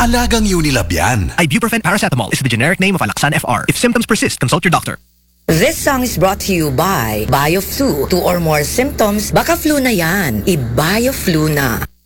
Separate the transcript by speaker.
Speaker 1: Alagang Unilab yan.
Speaker 2: Ibuprofen paracetamol is the generic name of Alaxan FR. If symptoms persist, consult your doctor.
Speaker 3: This song is brought to you by BioFlu. 2 or more symptoms, baka flu na yan. I-BioFlu na.